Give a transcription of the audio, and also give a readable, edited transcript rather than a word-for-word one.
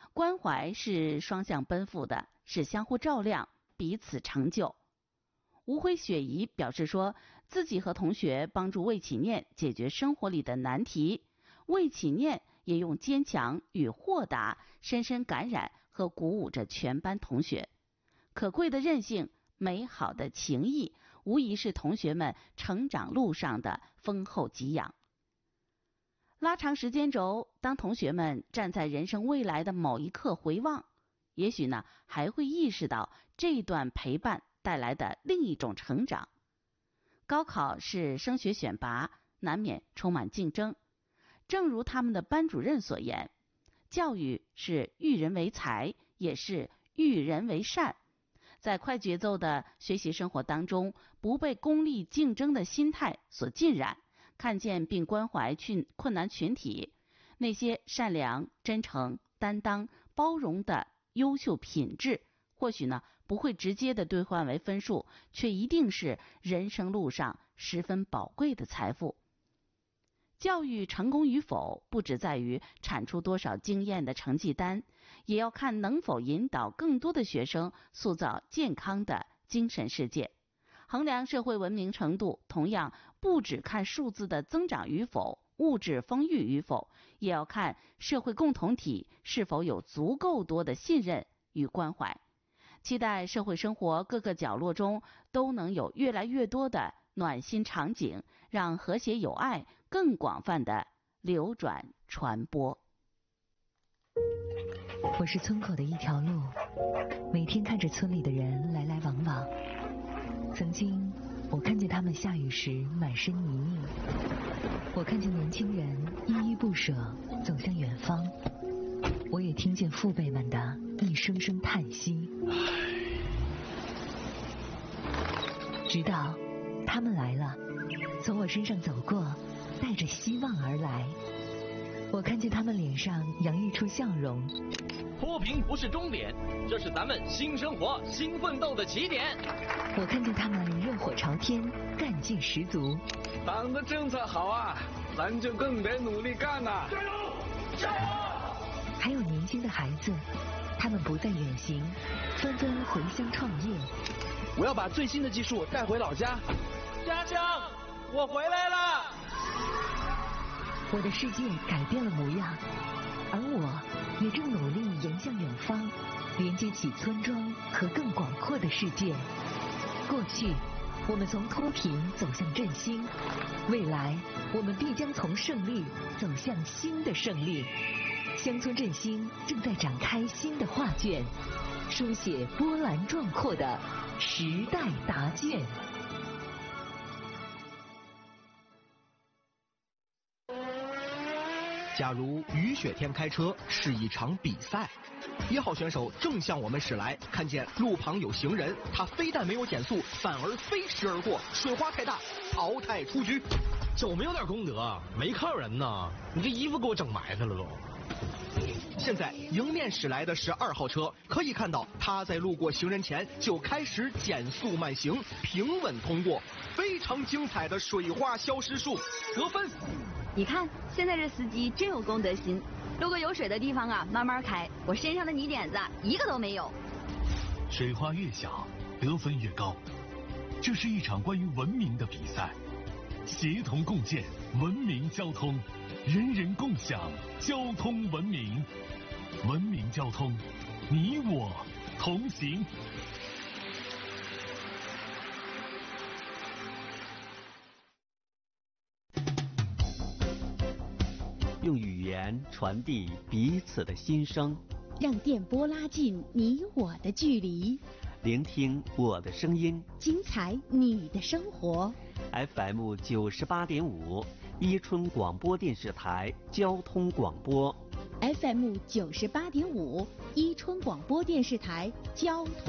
关怀是双向奔赴的，是相互照亮，彼此成就。无悔雪姨表示说，自己和同学帮助魏启念解决生活里的难题，魏启念也用坚强与豁达深深感染和鼓舞着全班同学。可贵的韧性，美好的情谊，无疑是同学们成长路上的丰厚给养。拉长时间轴，当同学们站在人生未来的某一刻回望，也许呢还会意识到这段陪伴带来的另一种成长。高考是升学选拔，难免充满竞争。正如他们的班主任所言，教育是育人为才，也是育人为善。在快节奏的学习生活当中，不被功利竞争的心态所浸染，看见并关怀困难群体，那些善良、真诚、担当、包容的优秀品质，或许呢不会直接的兑换为分数，却一定是人生路上十分宝贵的财富。教育成功与否，不只在于产出多少惊艳的成绩单，也要看能否引导更多的学生塑造健康的精神世界。衡量社会文明程度，同样不只看数字的增长与否，物质丰裕与否，也要看社会共同体是否有足够多的信任与关怀。期待社会生活各个角落中都能有越来越多的暖心场景，让和谐友爱更广泛的流转传播。 我是村口的一条路，每天看着村里的人来来往往。曾经我看见他们下雨时满身泥泞，我看见年轻人依依不舍走向远方，我也听见父辈们的一声声叹息。直到他们来了，从我身上走过，带着希望而来。我看见他们脸上洋溢出笑容。 脱贫不是终点，这是咱们新生活、新奋斗的起点。 我看见他们热火朝天，干劲十足。 党的政策好啊，咱就更得努力干呐！加油！加油！ 还有年轻的孩子，他们不再远行，纷纷回乡创业。 我要把最新的技术带回老家。家乡，我回来了！ 我的世界改变了模样，而我也正努力迎向远方，连接起村庄和更广阔的世界。过去，我们从脱贫走向振兴，未来，我们必将从胜利走向新的胜利。乡村振兴正在展开新的画卷，书写波澜壮阔的时代答卷。 假如雨雪天开车是一场比赛，1号选手正向我们驶来，看见路旁有行人，他非但没有减速，反而飞驰而过，水花太大，淘汰出局。 就没有点功德，没看人呢，你这衣服给我整埋汰了都。 现在迎面驶来的是2号车，可以看到他在路过行人前就开始减速慢行，平稳通过，非常精彩的水花消失术，得分。 你看，现在这司机真有公德心，路过有水的地方啊，慢慢开。我身上的泥点子一个都没有。 水花越小，得分越高。这是一场关于文明的比赛，协同共建文明交通，人人共享交通文明。文明交通，你我同行。 用语言传递彼此的心声， 让电波拉近你我的距离， 聆听我的声音， 精彩你的生活。 FM 98.5，伊春广播电视台交通广播。 FM 98.5，伊春广播电视台交通。